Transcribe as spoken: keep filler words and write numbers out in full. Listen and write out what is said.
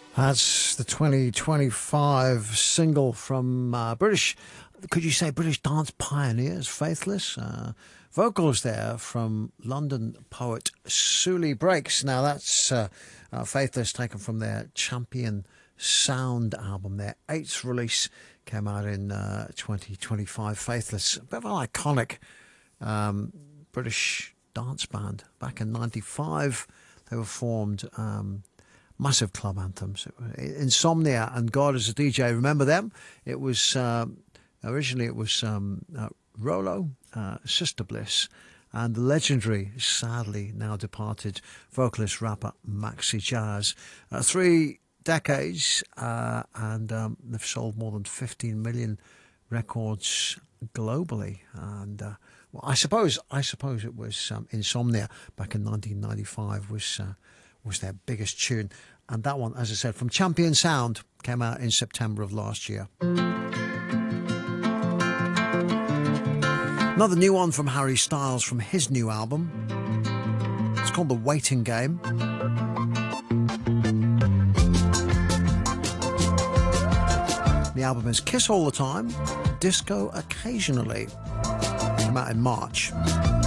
That's the twenty twenty-five single from uh, British, could you say British dance pioneers, Faithless? Uh, vocals there from London poet Suli Breaks. Now that's uh, uh, Faithless, taken from their Champion Sound album. Their eighth release came out in uh, twenty twenty-five. Faithless, a bit of an iconic um, British dance band. Back in ninety-five, they were formed. Um, Massive club anthems. Insomnia and God is a D J. Remember them? It was um, originally it was um, uh, Rolo, uh, Sister Bliss, and the legendary, sadly now departed vocalist rapper Maxi Jazz. Uh, three decades, uh, and um, they've sold more than fifteen million records globally. And uh, well, I suppose I suppose it was um, Insomnia back in nineteen ninety-five was. Uh, was their biggest tune, and that one, as I said, from Champion Sound, came out in September of last year. Another new one from Harry Styles from his new album. It's called The Waiting Game. The album is Kiss All the Time, Disco Occasionally. Came out in March.